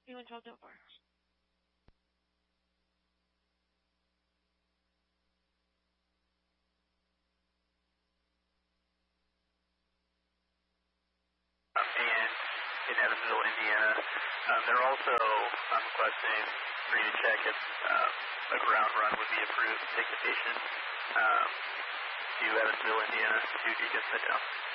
B112.4. And in Evansville, Indiana, they're also requesting for you to check if a ground run would be approved to take the patient to Evansville, Indiana to get set down.